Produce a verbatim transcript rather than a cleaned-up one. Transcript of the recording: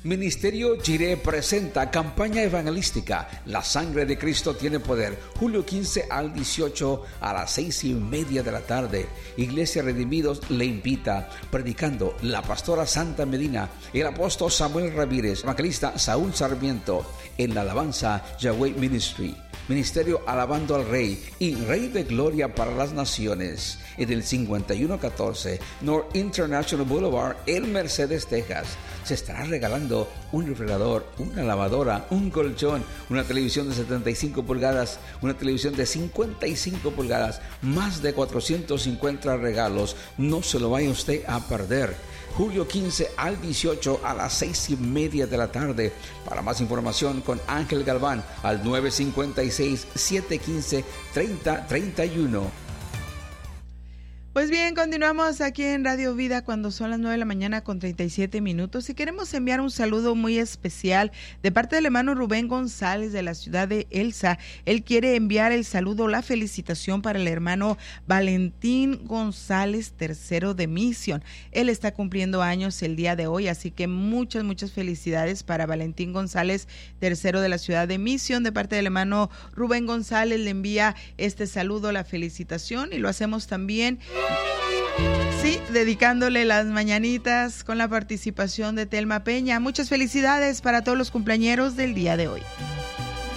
Ministerio Jireh presenta campaña evangelística La Sangre de Cristo tiene poder, julio quince al dieciocho a las seis y media de la tarde. Iglesia Redimidos le invita, predicando la pastora Santa Medina, el apóstol Samuel Ramírez, evangelista Saúl Sarmiento, en la alabanza Yahweh Ministry. Ministerio Alabando al Rey y Rey de Gloria para las Naciones, en el cincuenta y uno catorce North International Boulevard en Mercedes, Texas. Se estará regalando un refrigerador, una lavadora, un colchón, una televisión de setenta y cinco pulgadas, una televisión de cincuenta y cinco pulgadas, más de cuatrocientos cincuenta regalos. No se lo vaya usted a perder. Julio quince al dieciocho a las seis y media de la tarde. Para más información con Ángel Galván al nueve cinco seis, siete uno cinco, tres cero tres uno. Pues bien, continuamos aquí en Radio Vida cuando son las nueve de la mañana con treinta y siete minutos y queremos enviar un saludo muy especial de parte del hermano Rubén González de la ciudad de Elsa. Él quiere enviar el saludo, la felicitación para el hermano Valentín González, tercero de Misión. Él está cumpliendo años el día de hoy, así que muchas, muchas felicidades para Valentín González, tercero de la ciudad de Misión. De parte del hermano Rubén González le envía este saludo, la felicitación, y lo hacemos también, sí, dedicándole las mañanitas con la participación de Telma Peña. Muchas felicidades para todos los cumpleañeros del día de hoy.